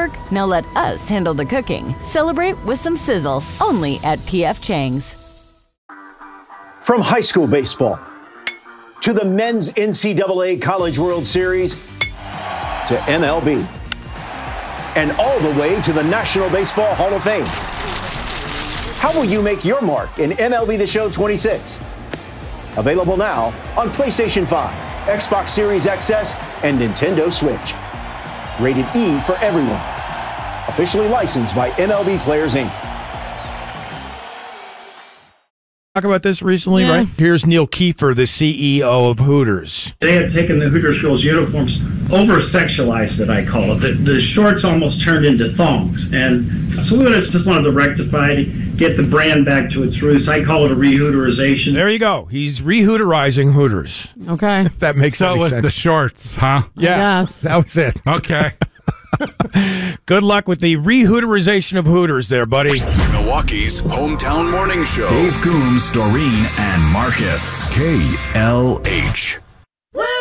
work? Now let us handle the cooking. Celebrate with some sizzle, only at P.F. Chang's. From high school baseball to the men's NCAA College World Series to MLB and all the way to the National Baseball Hall of Fame. How will you make your mark in MLB The Show 26? Available now on PlayStation 5, Xbox Series XS, and Nintendo Switch. Rated E for everyone. Officially licensed by MLB Players, Inc. Talk about this recently, right? Here's Neil Kiefer, the CEO of Hooters. They had taken the Hooters girls' uniforms, over-sexualized it, I call it. The shorts almost turned into thongs. And so we just wanted to rectify it, get the brand back to its roots. I call it a re-Hooterization. There you go. He's re-Hooterizing Hooters. Okay. If that makes So any it was sense. the shorts, huh? Yeah, Yes. that was it. Okay. Good luck with the re-Hooterization of Hooters there, buddy. Milwaukee's hometown morning show. Dave Coombs, Doreen, and Marcus. KLH.